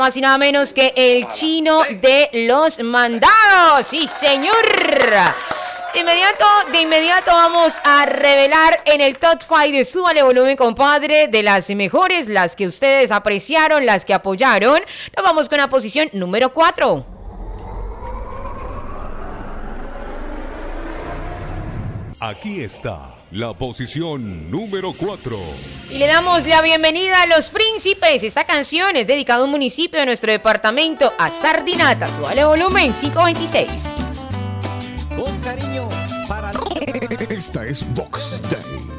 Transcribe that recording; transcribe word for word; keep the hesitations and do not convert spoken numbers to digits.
Más y nada menos que el chino de los mandados. ¡Sí, señor! De inmediato, de inmediato vamos a revelar en el top cinco de Súbale Volumen, compadre, de las mejores, las que ustedes apreciaron, las que apoyaron. Nos vamos con la posición número cuatro. Aquí está la posición número cuatro. Y le damos la bienvenida a Los Príncipes. Esta canción es dedicada a un municipio de nuestro departamento, a Sardinata. Súbale Volumen, quinientos veintiséis. Con cariño para... Esta es Vox Day.